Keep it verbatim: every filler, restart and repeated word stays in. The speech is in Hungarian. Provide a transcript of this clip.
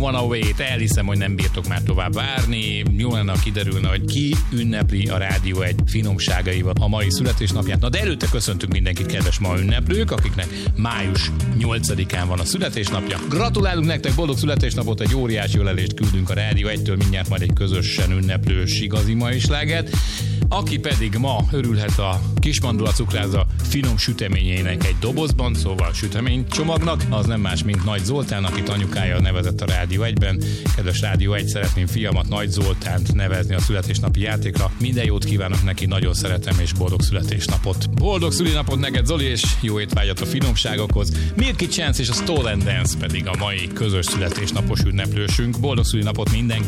Wanna Wait, elhiszem, hogy nem bírtok már tovább várni. Jó lenne, ha kiderülne, hogy ki ünnepli a Rádió egy finomságaival a mai születésnapját. Na de előtte köszöntünk mindenkit, kedves ma ünneplők, akiknek május nyolcadikán van a születésnapja. Gratulálunk nektek, boldog születésnapot, egy óriási ölelést küldünk a Rádió egytől, mindjárt majd egy közösen ünneplős igazi mai slágert. Aki pedig ma örülhet a Kismandula cukráza finom süteményének egy dobozban, szóval süteménycsomagnak, az nem más, mint Nagy Zoltán, akit anyukája nevezett a Rádió egyben. Kedves Rádió egy, szeretném fiamat, Nagy Zoltánt nevezni a születésnapi játékra. Minden jót kívánok neki, nagyon szeretem, és boldog születésnapot. Boldog szülinapot neked, Zoli, és jó étvágyat a finomságokhoz. Milky Chance és a Stolen Dance pedig a mai közös születésnapos ünneplősünk. Boldog szülinapot mindenki!